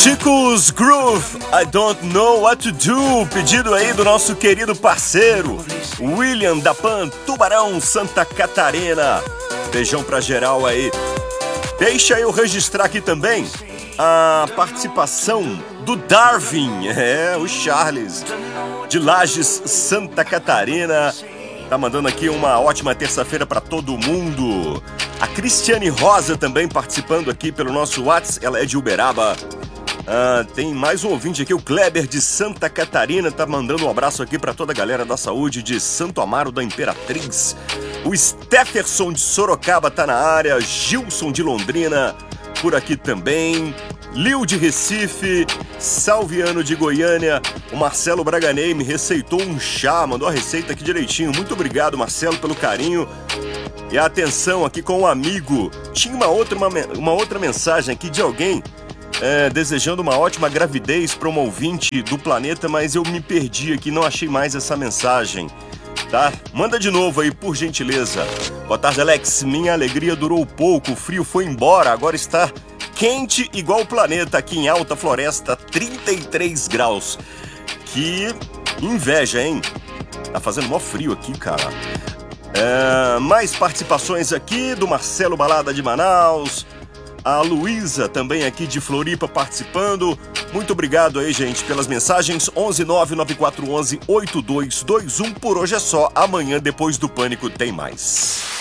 Chicos Groove, I Don't Know What to Do, pedido aí do nosso querido parceiro William da Pan, Tubarão, Santa Catarina. Beijão pra geral aí. Deixa eu registrar aqui também a participação do Darwin, o Charles, de Lages, Santa Catarina. Tá mandando aqui uma ótima terça-feira pra todo mundo. A Cristiane Rosa também participando aqui pelo nosso WhatsApp, ela é de Uberaba. Tem mais um ouvinte aqui, o Kleber de Santa Catarina, tá mandando um abraço aqui pra toda a galera da saúde de Santo Amaro da Imperatriz. O Stefferson de Sorocaba tá na área, Gilson de Londrina por aqui também, Lil de Recife, Salviano de Goiânia, o Marcelo Braganei me receitou um chá, mandou a receita aqui direitinho. Muito obrigado, Marcelo, pelo carinho. E atenção aqui com um amigo, tinha uma outra mensagem aqui de alguém desejando uma ótima gravidez para uma ouvinte do planeta, mas eu me perdi aqui, não achei mais essa mensagem, tá? Manda de novo aí, por gentileza. Boa tarde, Alex. Minha alegria durou pouco, o frio foi embora, agora está quente igual o planeta aqui em Alta Floresta, 33 graus. Que inveja, hein? Tá fazendo mó frio aqui, cara. Mais participações aqui do Marcelo Balada de Manaus, a Luísa também aqui de Floripa participando. Muito obrigado aí, gente, pelas mensagens. 11994118221. Por hoje é só. Amanhã, depois do Pânico, tem mais.